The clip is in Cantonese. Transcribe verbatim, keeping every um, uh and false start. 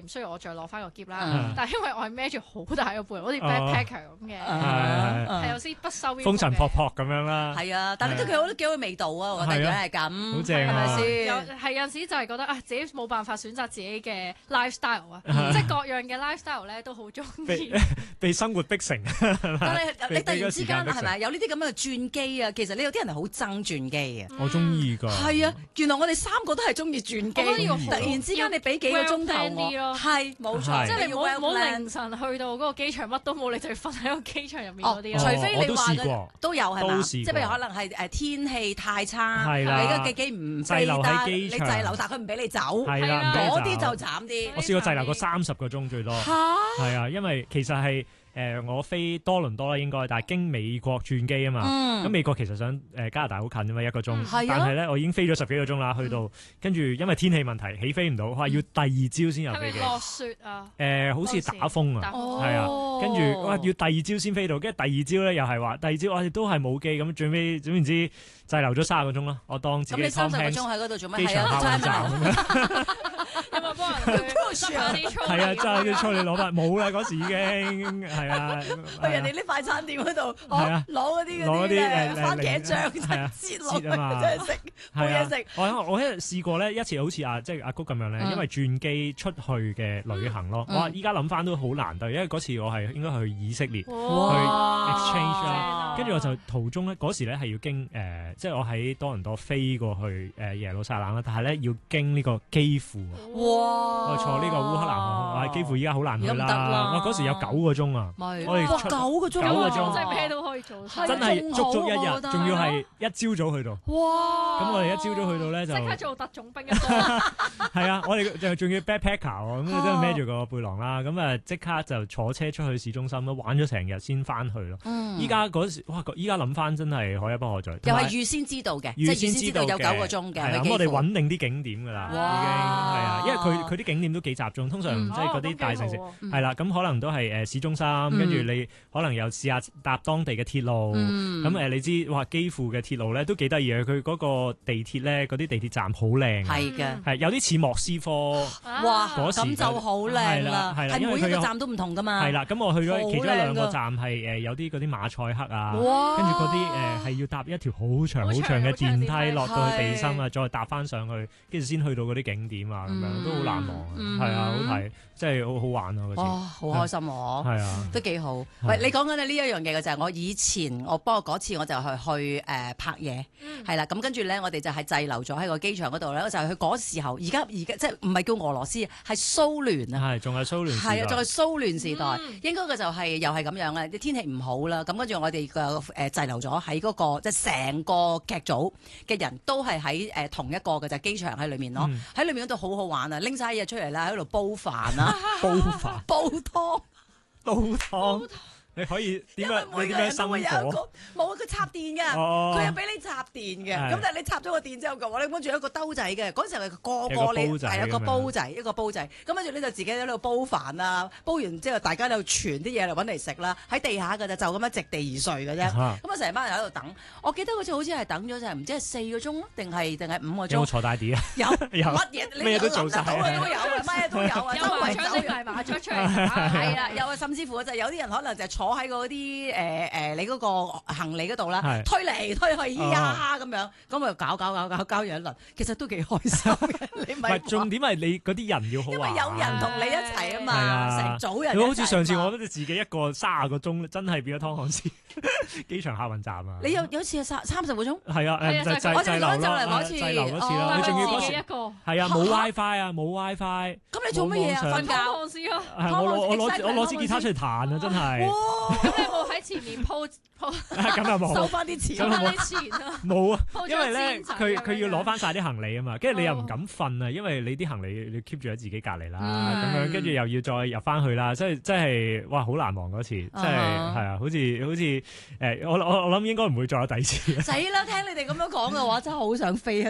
唔需要我再攞翻個篋啦。但係因為我係孭住好大個背，好似 backpacker 咁嘅，係有啲不收邊， 風塵仆仆咁樣啦。 係啊，但係都幾好，都幾好味道啊！我覺得如果係咁， 好正， 係咪先？ 係有陣時就係覺得啊，自己冇辦法選擇自己嘅 lifestyle 啊，即係各樣嘅 lifestyle 咧都好中意。 被生活逼成。 但係你突然之間係咪有呢啲咁樣嘅轉機啊？其實你有啲人係好憎轉機啊。 我中意㗎。 係啊，原來我哋三個都係中意轉機。突然之間你俾幾個鐘頭我，係冇錯，即係你冇冇凌晨去到嗰個機場乜都冇，你就要瞓喺個機場入面嗰啲。除非你話嘅都有係嘛？即係譬如可能係誒天氣太差，你個機機唔飛得，你滯留，但佢唔俾你走，嗰啲就慘啲。 我試過滯留過三十個鐘最多。嚇！係啊，因為其實係。誒我飛多倫多啦應該，但係經美國轉機啊嘛，咁美國其實想誒加拿大好近啊嘛一個鐘，但係咧我已經飛咗十幾個鐘啦，去到跟住因為天氣問題起飛唔到，話要第二朝先有飛機。 係咪落雪啊？ 誒好似打風啊，係啊，跟住哇要第二朝先飛到，跟住第二朝咧又係話第二朝我哋都係冇機，咁最尾總言之滯留咗三十個鐘啦，我當自己。 咁你三十個鐘喺嗰度做咩？ 機場客運站。 有冇幫人去執下啲粗？ 係啊，真係啲粗你攞翻冇啦，嗰時已經係啊。 去人哋啲快餐店嗰度， 攞嗰啲嗰啲誒番茄醬，真係擠落去，真係食冇嘢食。 我我喺度試過咧一次，好似阿即係阿谷咁樣咧，因為轉機出去嘅旅行咯。哇！依家諗翻都好難得，因為嗰次我係應該去以色列去 exchange 啦，跟住我就途中咧嗰時咧係要經誒，即係我喺多倫多飛過去誒耶路撒冷啦，但係咧要經呢個基輔。 哇！ 我坐呢個烏克蘭航空，我基輔依家好難去啦。我嗰時有九個鐘啊，我哋出九個鐘， 九個鐘即係咩都可以做， 真係足足一日，仲要係一朝早去到。 哇！ 咁我哋一朝早去到咧就即刻做特種兵一個。 係啊，我哋就仲要 backpacker 喎，咁都係孭住個背囊啦，咁啊即刻就坐車出去市中心咯，玩咗成日先翻去咯。依家嗰時哇，依家諗翻真係可一不可再。 又係預先知道嘅，即係預先知道有九個鐘嘅。 咁我哋穩定啲景點㗎啦，已經係啊，因為佢佢啲景點都幾集中，通常即係嗰啲大城市係啦，咁可能都係誒市中心，跟住你可能又試下搭當地嘅鐵路，咁誒你知哇，基輔嘅鐵路咧都幾得意嘅，佢嗰個地鐵咧嗰啲地鐵站好靚， 係嘅， 係有啲似莫斯科， 哇，咁就好靚啦，係每一個站都唔同㗎嘛， 係啦，咁我去咗其中一兩個站係誒有啲嗰啲馬賽克啊，跟住嗰啲誒係要搭一條好長好長嘅電梯落到去地心啊，再搭翻上去，跟住先去到嗰啲景點啊，咁樣都好難忘啊，係啊，好睇，真係好好玩啊嗰次， 哇，好開心喎， 係啊， 都幾好。喂，你講緊呢一樣嘢嘅就係我以前我不過嗰次我就係去誒拍嘢，係啦，咁跟住咧我哋就係滯留咗喺個機場嗰度咧，就係去嗰時候，而家而家即係唔係叫俄羅斯，係蘇聯啊， 係仲係蘇聯時代， 係啊，仲係蘇聯時代，應該嘅就係又係咁樣啦，啲天氣唔好啦，咁跟住我哋嘅誒滯留咗喺嗰個即係成個劇組嘅人都係喺誒同一個嘅就係機場喺裏面咯，喺裏面嗰度好好玩啊，拎晒嘢出嚟啦，喺度煲飯啊， 煲飯、 煲湯、 煲湯。你可以點樣？你點樣生火？ 冇佢插電嘅，佢又俾你插電嘅。咁但係你插咗個電之後嘅話，你跟住有一個兜仔嘅。嗰陣時係個個你係一個煲仔，一個煲仔。咁跟住你就自己喺度煲飯啊，煲完之後大家喺度傳啲嘢嚟揾嚟食啦。喺地下嘅就就咁樣席地而睡嘅啫。咁啊成班人喺度等。我記得好似好似係等咗就係唔知係四個鐘定係定係五個鐘。 有冇坐大啲啊？ 有有乜嘢？ 咩都做晒， 都有啊，乜都有啊，周圍走嚟馬出出嚟。 係啦，有啊，甚至乎就有啲人可能就坐喺嗰啲誒誒你嗰個行李嗰度啦，推嚟推去呀咁樣，咁啊搞搞搞搞搞完一輪，其實都幾開心嘅。你唔係重點係你嗰啲人要好玩， 因為有人同你一齊啊嘛，成組人。 好似上次我覺得自己一個三十個鐘，真係變咗湯漢斯機場客運站啊！ 你有有次係三三十個鐘？ 係啊，誒就就我哋滯留就嚟嗰次， 滯留嗰次啦。你仲要嗰時一個係啊，冇 WiFi 啊，冇 WiFi。 咁你做乜嘢啊？瞓覺湯漢斯咯。 係我我攞我攞支吉他出嚟彈啊！真係。 咁你冇喺前面鋪鋪？ 咁又冇收翻啲錢， 收翻啲錢啊！ 冇啊，因為咧佢佢要攞翻晒啲行李啊嘛，跟住你又唔敢瞓啊，因為你啲行李你 keep 住喺自己隔離啦，咁樣跟住又要再入翻去啦，即係即係哇好難忘嗰次，即係係啊，好似好似誒我我我諗應該唔會再有第二次。 死啦！聽你哋咁樣講嘅話，真係好想飛啊！